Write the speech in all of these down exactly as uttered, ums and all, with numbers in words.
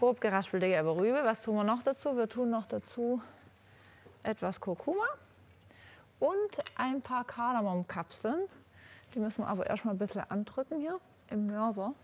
grob geraspelte gelbe Rübe. Was tun wir noch dazu? Wir tun noch dazu etwas Kurkuma und ein paar Kardamomkapseln. Die müssen wir aber erstmal ein bisschen andrücken hier im Mörser.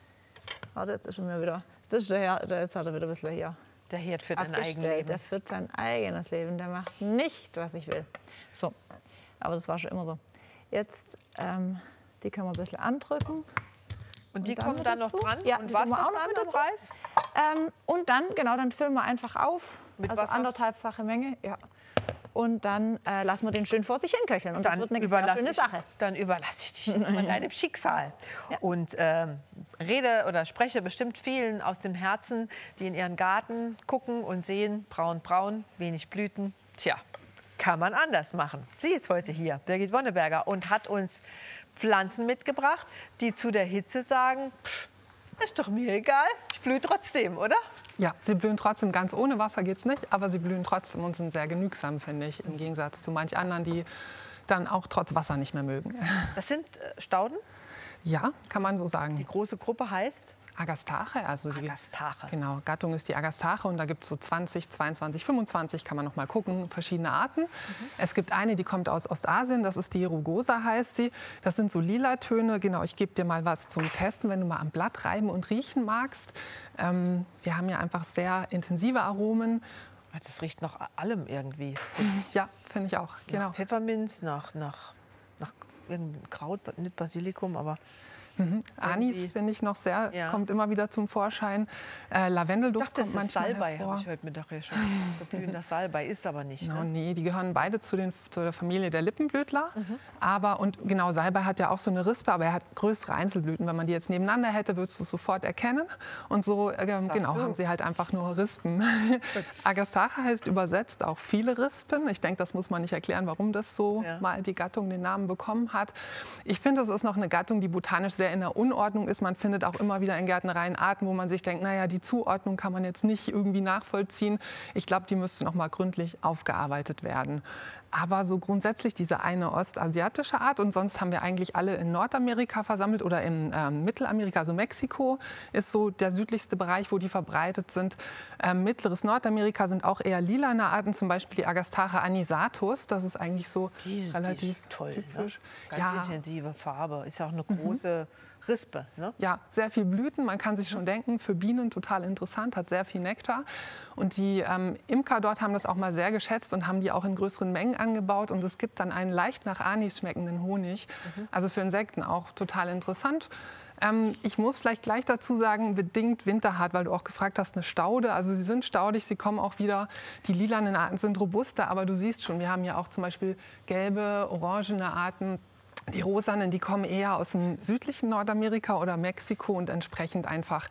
Warte, jetzt ist er mir wieder. Das ist der Herd, jetzt hat er wieder ein bisschen hier. Der Herd führt ein eigenes abgestellt. Leben. Der führt sein eigenes Leben. Der macht nicht, was ich will. So, aber das war schon immer so. Jetzt, ähm, die können wir ein bisschen andrücken. Und die Und dann kommen mit dann noch dazu? dran? Ja, und die was tun wir ist auch noch dann mit am dazu. Reis? Ähm, und dann, genau, dann füllen wir einfach auf. Mit also Wasser? anderthalbfache Menge. Ja. Und dann äh, lassen wir den schön vor sich hin köcheln. Und Dann das wird eine sehr überlasse schöne ich, Sache. Dann überlasse ich dich jetzt mal deinem Schicksal. Ja. Und ähm, rede oder spreche bestimmt vielen aus dem Herzen, die in ihren Garten gucken und sehen, braun, braun, wenig Blüten. Tja, kann man anders machen. Sie ist heute hier, Birgit Wonneberger, und hat uns Pflanzen mitgebracht, die zu der Hitze sagen, pff, ist doch mir egal, ich blühe trotzdem, oder? Ja, sie blühen trotzdem. Ganz ohne Wasser geht es nicht, aber sie blühen trotzdem und sind sehr genügsam, finde ich, im Gegensatz zu manch anderen, die dann auch trotz Wasser nicht mehr mögen. Das sind äh, Stauden. Ja, kann man so sagen. Die große Gruppe heißt Agastache, also die Agastache. Genau, Gattung ist die Agastache und da gibt es so zwanzig, zweiundzwanzig, fünfundzwanzig, kann man noch mal gucken, verschiedene Arten. Mhm. Es gibt eine, die kommt aus Ostasien, das ist die Rugosa heißt sie. Das sind so lila Töne. Genau, ich gebe dir mal was zum Testen, wenn du mal am Blatt reiben und riechen magst. Ähm, wir haben ja einfach sehr intensive Aromen. Das riecht nach allem irgendwie. Ja, finde ich auch. Genau. Nach Pfefferminz, nach, nach, nach irgendeinem Kraut, nicht Basilikum, aber Mhm. Anis finde ich noch sehr, ja. kommt immer wieder zum Vorschein. Äh, Lavendelduft das kommt ist manchmal Salbei, hervor. habe ich heute Mittag ja schon. So blühender Salbei ist aber nicht. No, Ne? nee, die gehören beide zu, den, zu der Familie der Lippenblütler. Mhm. Aber, und genau, Salbei hat ja auch so eine Rispe, aber er hat größere Einzelblüten. Wenn man die jetzt nebeneinander hätte, würdest du es sofort erkennen. Und so ähm, genau, du? haben sie halt einfach nur Rispen. Agastache heißt übersetzt auch viele Rispen. Ich denke, das muss man nicht erklären, warum das so ja. mal die Gattung den Namen bekommen hat. Ich finde, das ist noch eine Gattung, die botanisch sehr in der Unordnung ist. Man findet auch immer wieder in Gärtnereien Arten, wo man sich denkt, naja, die Zuordnung kann man jetzt nicht irgendwie nachvollziehen. Ich glaube, die müsste noch mal gründlich aufgearbeitet werden. Aber so grundsätzlich diese eine ostasiatische Art und sonst haben wir eigentlich alle in Nordamerika versammelt oder in ähm, Mittelamerika, also Mexiko ist so der südlichste Bereich, wo die verbreitet sind. Ähm, mittleres Nordamerika sind auch eher lilane Arten, zum Beispiel die Agastache anisatus, das ist eigentlich so die, relativ die ist toll, typisch. Ne? Ganz ja. intensive Farbe, ist ja auch eine große mhm. Rispe. Ne? Ja, sehr viel Blüten, man kann sich schon denken, für Bienen total interessant, hat sehr viel Nektar. Und die ähm, Imker dort haben das auch mal sehr geschätzt und haben die auch in größeren Mengen angebaut. Und es gibt dann einen leicht nach Anis schmeckenden Honig. Mhm. Also für Insekten auch total interessant. Ähm, ich muss vielleicht gleich dazu sagen, bedingt winterhart, weil du auch gefragt hast, eine Staude. Also sie sind staudig, sie kommen auch wieder. Die lilanen Arten sind robuster, aber du siehst schon, wir haben ja auch zum Beispiel gelbe, orangene Arten. Die rosanen, die kommen eher aus dem südlichen Nordamerika oder Mexiko und entsprechend einfach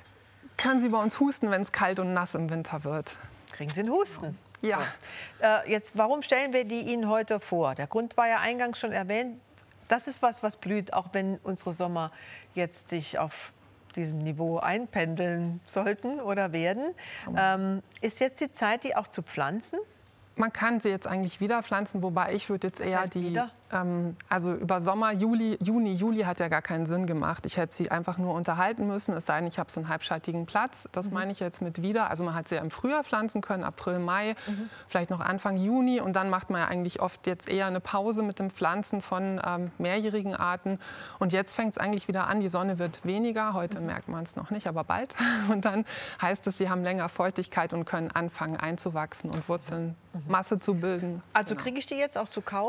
können sie bei uns husten, wenn es kalt und nass im Winter wird. Kriegen Sie einen Husten? Ja. So. Äh, jetzt, warum stellen wir die Ihnen heute vor? Der Grund war ja eingangs schon erwähnt. Das ist was, was blüht, auch wenn unsere Sommer jetzt sich auf diesem Niveau einpendeln sollten oder werden. Ähm, ist jetzt die Zeit, die auch zu pflanzen? Man kann sie jetzt eigentlich wieder pflanzen, wobei ich würde jetzt eher heißt die, wieder? ähm, also über Sommer, Juli, Juni, Juli hat ja gar keinen Sinn gemacht. Ich hätte sie einfach nur unterhalten müssen, es sei denn, ich habe so einen halbschattigen Platz. Das mhm. meine ich jetzt mit wieder. Also man hat sie ja im Frühjahr pflanzen können, April, Mai, mhm. vielleicht noch Anfang Juni. Und dann macht man ja eigentlich oft jetzt eher eine Pause mit dem Pflanzen von ähm, mehrjährigen Arten. Und jetzt fängt es eigentlich wieder an, die Sonne wird weniger. Heute mhm. merkt man es noch nicht, aber bald. Und dann heißt es, sie haben länger Feuchtigkeit und können anfangen einzuwachsen und Wurzeln, mhm. Masse zu bilden. Also genau. kriege ich die jetzt auch zu kaufen?